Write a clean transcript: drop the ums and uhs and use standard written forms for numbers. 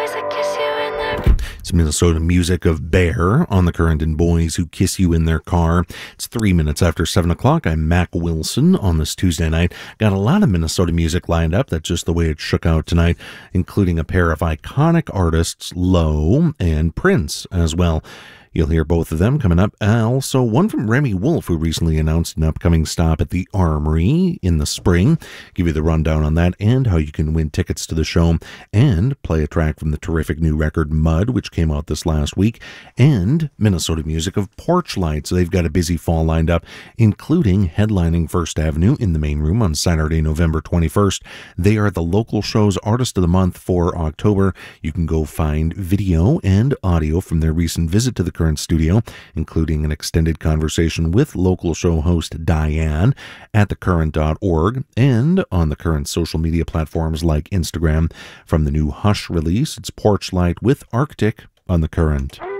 boys that kiss you in their... It's Minnesota music of Bear on the Current and Boys Who Kiss You in Their Car. It's 3 minutes after 7 o'clock. I'm Mac Wilson on this Tuesday night. Got a lot of Minnesota music lined up. That's just the way it shook out tonight, including a pair of iconic artists, Low and Prince as well. You'll hear both of them coming up. Also, one from Remy Wolf, who recently announced an upcoming stop at the Armory in the spring. Give you the rundown on that and how you can win tickets to the show and play a track from the terrific new record Mud, which came out this last week, and Minnesota music of Porch Lights. They've got a busy fall lined up, including headlining First Avenue in the main room on Saturday, November 21st. They are the local show's Artist of the Month for October. You can go find video and audio from their recent visit to the Current studio, including an extended conversation with local show host Diane at thecurrent.org and on the Current social media platforms like Instagram. From the new Hush release, it's Porch Light with Arctic on the Current.